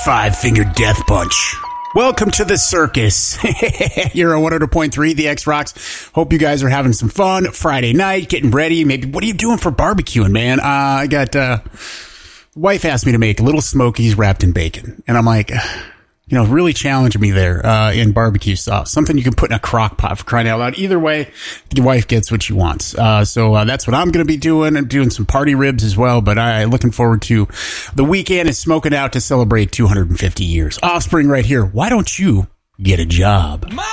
Five-finger death punch. Welcome to the circus. You're on 100.3, the X-Rocks. Hope you guys are having some fun. Friday night, getting ready. Maybe, what are you doing for barbecuing, man? I got, wife asked me to make little smokies wrapped in bacon. And I'm like, really challenging me there, in barbecue sauce. Something you can put in a crock pot, for crying out loud. Either way, your wife gets what she wants. So that's what I'm going to be doing. I'm doing some party ribs as well, but I'm looking forward to the weekend and smoking out to celebrate 250 years. Offspring right here. Why don't you get a job?